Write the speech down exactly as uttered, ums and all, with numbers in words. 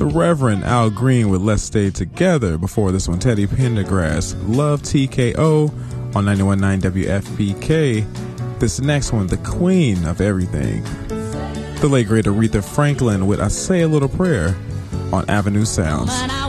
The Reverend Al Green with Let's Stay Together. Before this one, Teddy Pendergrass, Love T K O on ninety-one point nine W F B K. This next one, the Queen of Everything, the late great Aretha Franklin with I Say a Little Prayer on Avenue Sounds.